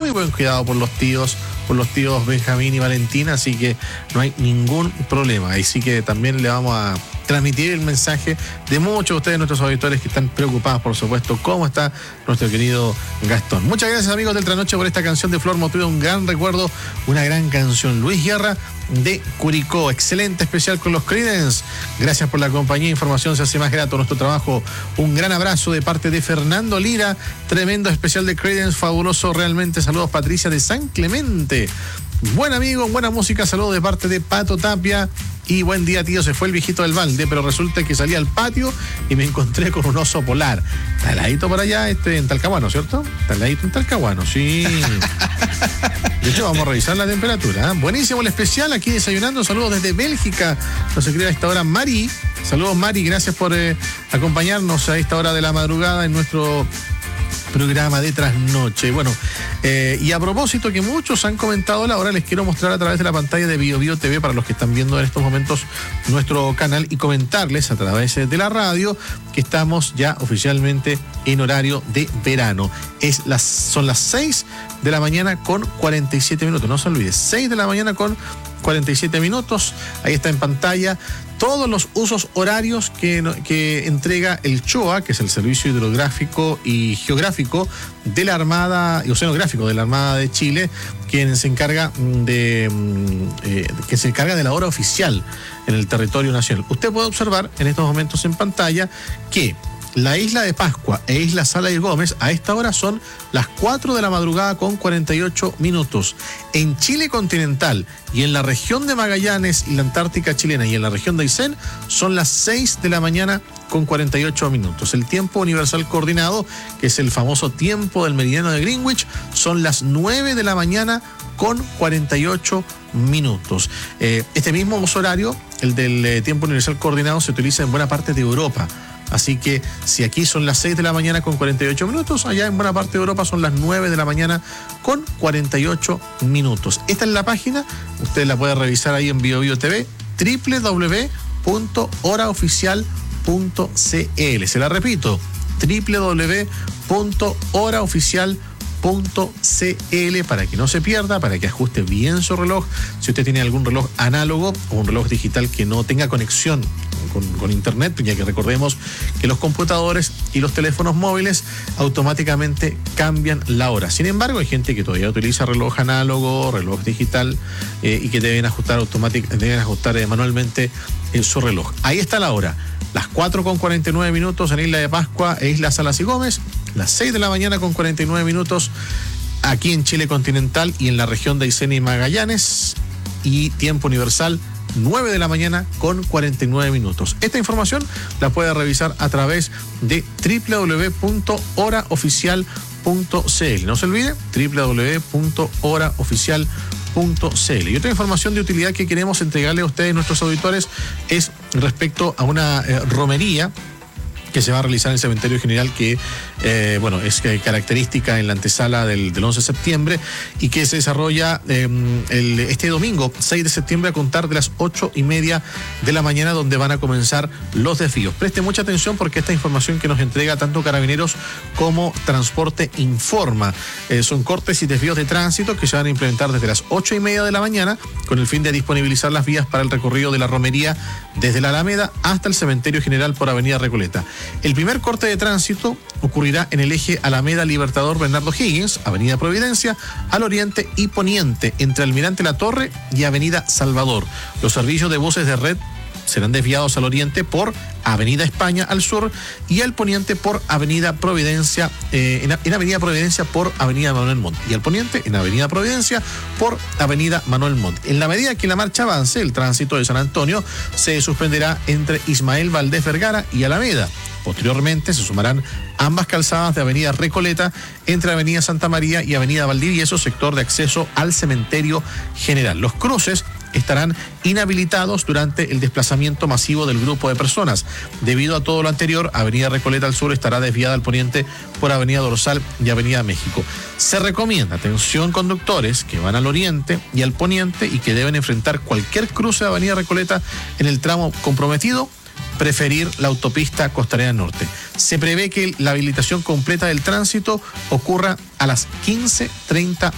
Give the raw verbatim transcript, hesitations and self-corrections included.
muy buen cuidado por los tíos, por los tíos Benjamín y Valentina, así que no hay ningún problema. Así que también le vamos a transmitir el mensaje de muchos de ustedes, nuestros auditores, que están preocupados, por supuesto, cómo está nuestro querido Gastón. Muchas gracias, amigos del Trasnoche, por esta canción de Flor Motuda, un gran recuerdo, una gran canción. Luis Guerra de Curicó, excelente especial con los Creedence. Gracias por la compañía, información se hace más grato nuestro trabajo. Un gran abrazo de parte de Fernando Lira, tremendo especial de Creedence, fabuloso realmente. Saludos, Patricia de San Clemente. Buen amigo, buena música, saludos de parte de Pato Tapia. Y buen día, tío, se fue el viejito del balde, pero resulta que salí al patio y me encontré con un oso polar. Está heladito por allá, este, en Talcahuano, ¿cierto? Está heladito en Talcahuano, sí. De hecho, vamos a revisar la temperatura, ¿eh? Buenísimo el especial, aquí desayunando. Saludos desde Bélgica. Nos escribe a esta hora Mari. Saludos, Mari, gracias por eh, acompañarnos a esta hora de la madrugada en nuestro programa de trasnoche. Bueno, eh, y a propósito que muchos han comentado la hora, les quiero mostrar a través de la pantalla de Bio Bio T V, para los que están viendo en estos momentos nuestro canal, y comentarles a través de la radio que estamos ya oficialmente en horario de verano. Es las, son las seis de la mañana con cuarenta y siete minutos, no se olvide, seis de la mañana con cuarenta y siete minutos. Ahí está en pantalla todos los usos horarios que, que entrega el CHOA, que es el Servicio Hidrográfico y Geográfico de la Armada, y Oceanográfico de la Armada de Chile, quien se encarga de, eh, que se encarga de la hora oficial en el territorio nacional. Usted puede observar en estos momentos en pantalla que la isla de Pascua e isla Sala y Gómez a esta hora son las cuatro de la madrugada con cuarenta y ocho minutos. En Chile continental y en la región de Magallanes y la Antártica chilena y en la región de Aysén son las seis de la mañana con cuarenta y ocho minutos. El tiempo universal coordinado, que es el famoso tiempo del meridiano de Greenwich, son las nueve de la mañana con cuarenta y ocho minutos. Eh, este mismo uso horario, el del eh, tiempo universal coordinado, se utiliza en buena parte de Europa. Así que si aquí son las seis de la mañana con cuarenta y ocho minutos, allá en buena parte de Europa son las nueve de la mañana con cuarenta y ocho minutos. Esta es la página, usted la puede revisar ahí en Bio Bio T V, doble u doble u doble u punto hora oficial punto c l. Se la repito, doble u doble u doble u punto hora oficial punto c l, para que no se pierda, para que ajuste bien su reloj. Si usted tiene algún reloj análogo o un reloj digital que no tenga conexión con, con internet, ya que recordemos que los computadores y los teléfonos móviles automáticamente cambian la hora. Sin embargo, hay gente que todavía utiliza reloj análogo, reloj digital, eh, y que deben ajustar automáticamente, deben ajustar eh, manualmente eh, su reloj. Ahí está la hora. Las cuatro con cuarenta y nueve minutos en Isla de Pascua e Isla Salas y Gómez, las seis de la mañana con cuarenta y nueve minutos aquí en Chile continental y en la región de Aysén y Magallanes, y tiempo universal nueve de la mañana con cuarenta y nueve minutos. Esta información la puede revisar a través de doble u doble u doble u punto hora oficial punto c l. No se olvide, doble u doble u doble u punto hora oficial punto c l. Y otra información de utilidad que queremos entregarle a ustedes, nuestros auditores, es respecto a una eh, romería que se va a realizar en el Cementerio General, que eh, bueno, es eh, característica en la antesala del, del once de septiembre, y que se desarrolla eh, el, este domingo seis de septiembre a contar de las ocho y media de la mañana, donde van a comenzar los desvíos. Preste mucha atención, porque esta información que nos entrega tanto Carabineros como Transporte informa. Eh, son cortes y desvíos de tránsito que se van a implementar desde las ocho y media de la mañana, con el fin de disponibilizar las vías para el recorrido de la romería desde la Alameda hasta el Cementerio General por Avenida Recoleta. El primer corte de tránsito ocurrirá en el eje Alameda Libertador Bernardo Higgins, Avenida Providencia, al oriente y poniente, entre Almirante La Torre y Avenida Salvador. Los servicios de buses de red serán desviados al oriente por Avenida España al sur y al poniente por Avenida Providencia, eh, en, en Avenida Providencia por Avenida Manuel Montt, y al poniente en Avenida Providencia por Avenida Manuel Montt. En la medida que la marcha avance, el tránsito de San Antonio se suspenderá entre Ismael Valdés Vergara y Alameda. Posteriormente se sumarán ambas calzadas de Avenida Recoleta entre Avenida Santa María y Avenida Valdivieso, sector de acceso al Cementerio General. Los cruces estarán inhabilitados durante el desplazamiento masivo del grupo de personas. Debido a todo lo anterior, Avenida Recoleta al sur estará desviada al poniente por Avenida Dorsal y Avenida México. Se recomienda, atención conductores que van al oriente y al poniente y que deben enfrentar cualquier cruce de Avenida Recoleta en el tramo comprometido, preferir la autopista Costanera Norte. Se prevé que la habilitación completa del tránsito ocurra a las quince treinta